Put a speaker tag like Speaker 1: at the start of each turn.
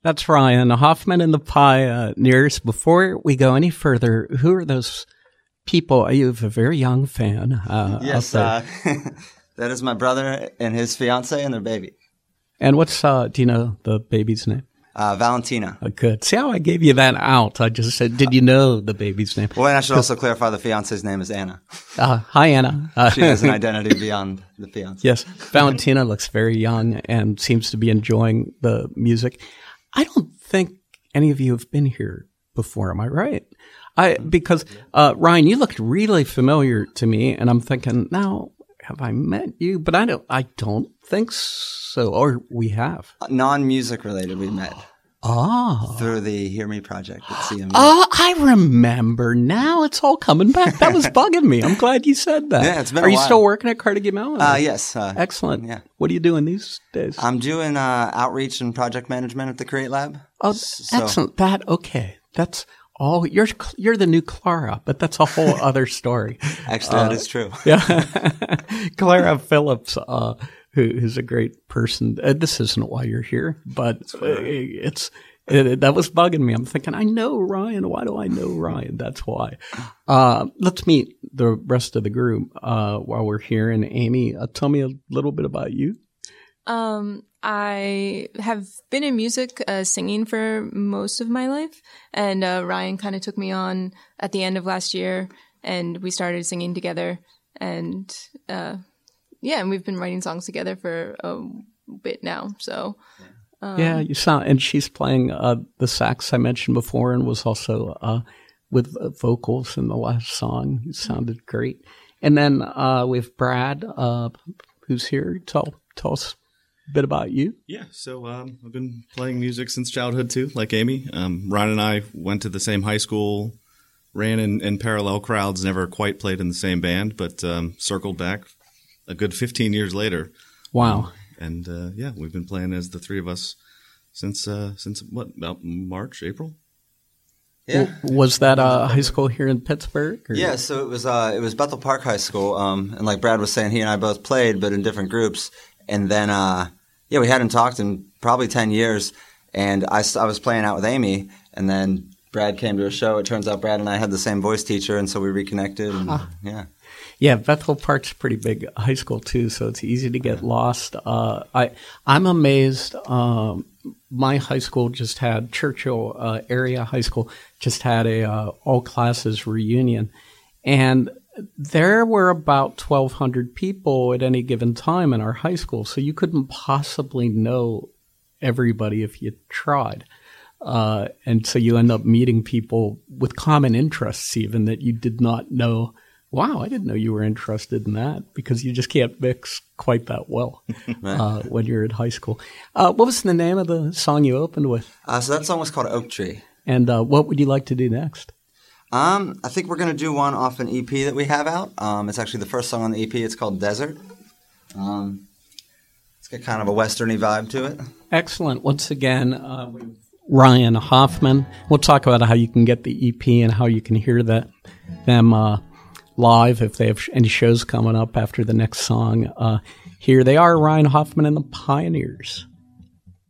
Speaker 1: That's Ryan Hoffman and the Pioneers. Before we go any further, who are those people? You have a very young fan.
Speaker 2: Yes, that is my brother and his fiance and their baby.
Speaker 1: And what's, do you know the baby's name?
Speaker 2: Valentina.
Speaker 1: Good. See how I gave you that out? I just said, did you know the baby's name?
Speaker 2: Well, and I should also clarify the fiance's name is Anna.
Speaker 1: Hi, Anna.
Speaker 2: She has an identity beyond the fiance.
Speaker 1: Yes. Valentina looks very young and seems to be enjoying the music. I don't think any of you have been here before. Am I right? Because Ryan, you looked really familiar to me, and I'm thinking, now, have I met you? But I don't think so. Or we have.
Speaker 2: Non-music related, we met.
Speaker 1: Oh.
Speaker 2: Through the Hear Me project at CMU.
Speaker 1: Oh, I remember now. It's all coming back. That was bugging me. I'm glad you said that.
Speaker 2: Yeah, it's been
Speaker 1: Are
Speaker 2: a
Speaker 1: you
Speaker 2: while.
Speaker 1: still working at Carnegie Mellon?
Speaker 2: Yes.
Speaker 1: Excellent.
Speaker 2: Yeah.
Speaker 1: What are you doing these days?
Speaker 2: I'm doing outreach and project management at the Create Lab.
Speaker 1: Oh, excellent. That's all. You're the new Clara, but that's a whole other story.
Speaker 2: Actually, that is true.
Speaker 1: Yeah. Clara Phillips, who's a great person. This isn't why you're here, but that was bugging me. I'm thinking, I know Ryan. Why do I know Ryan? That's why. Let's meet the rest of the group while we're here. And Amy, tell me a little bit about you.
Speaker 3: I have been in music, singing for most of my life. And Ryan kind of took me on at the end of last year, and we started singing together. And and we've been writing songs together for a bit now. So
Speaker 1: yeah, you sound, and she's playing the sax I mentioned before, and was also with vocals in the last song. You sounded great. And then we have Brad, who's here. Tell us a bit about you.
Speaker 4: Yeah, so I've been playing music since childhood too, like Amy. Ryan and I went to the same high school, ran in parallel crowds, never quite played in the same band, but circled back a good 15 years later.
Speaker 1: Wow.
Speaker 4: And we've been playing as the three of us since what, about March, April?
Speaker 2: Yeah.
Speaker 1: Was that high school here in Pittsburgh? Or?
Speaker 2: Yeah, so it was Bethel Park High School, and like Brad was saying, he and I both played, but in different groups. And then, we hadn't talked in probably 10 years, and I was playing out with Amy, and then Brad came to a show. It turns out Brad and I had the same voice teacher, and so we reconnected, and
Speaker 1: Yeah, Bethel Park's a pretty big high school too, so it's easy to get lost. I'm amazed. My high school just had Churchill area high school just had a all classes reunion, and there were about 1,200 people at any given time in our high school, so you couldn't possibly know everybody if you tried. And so you end up meeting people with common interests even that you did not know. Wow, I didn't know you were interested in that, because you just can't mix quite that well when you're at high school. What was the name of the song you opened with?
Speaker 2: So that song was called Oak Tree.
Speaker 1: And what would you like to do next?
Speaker 2: I think we're going to do one off an EP that we have out. It's actually the first song on the EP. It's called Desert. It's got kind of a westerny vibe to it.
Speaker 1: Excellent. Once again, Ryan Hoffman. We'll talk about how you can get the EP and how you can hear them live if they have any shows coming up after the next song. Here they are, Ryan Hoffman and the Pioneers.